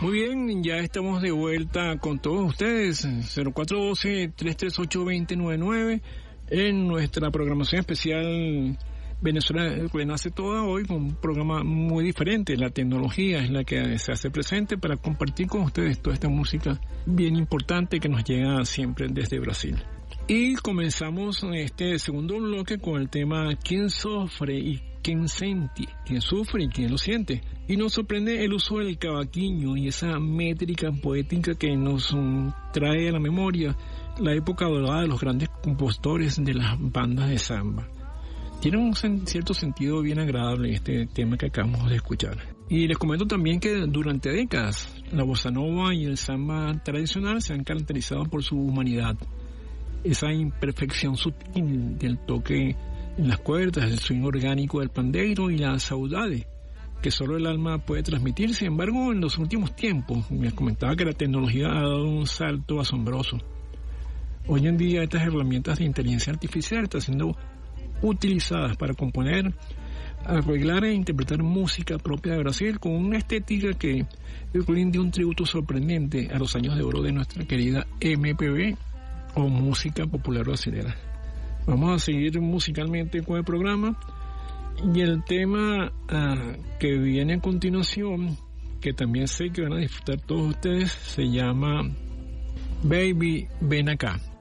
Muy bien, ya estamos de vuelta con todos ustedes, 0412-338-2099, en nuestra programación especial Venezuela Renace Toda hoy, con un programa muy diferente. La tecnología es la que se hace presente para compartir con ustedes toda esta música bien importante que nos llega siempre desde Brasil. Y comenzamos este segundo bloque con el tema ¿Quién sufre y quién siente? ¿Quién sufre y quién lo siente? Y nos sorprende el uso del cavaquinho y esa métrica poética que nos trae a la memoria la época dorada de los grandes compositores de las bandas de samba. Tiene un cierto sentido bien agradable este tema que acabamos de escuchar. Y les comento también que durante décadas la bossa nova y el samba tradicional se han caracterizado por su humanidad. Esa imperfección sutil del toque en las cuerdas, el swing orgánico del pandeiro y la saudade que solo el alma puede transmitir. Sin embargo, en los últimos tiempos, les comentaba que la tecnología ha dado un salto asombroso. Hoy en día estas herramientas de inteligencia artificial están siendo utilizadas para componer, arreglar e interpretar música propia de Brasil con una estética que rinde un tributo sorprendente a los años de oro de nuestra querida MPB o música popular brasileña. Vamos a seguir musicalmente con el programa y el tema que viene a continuación, que también sé que van a disfrutar todos ustedes, se llama Baby Ven Acá.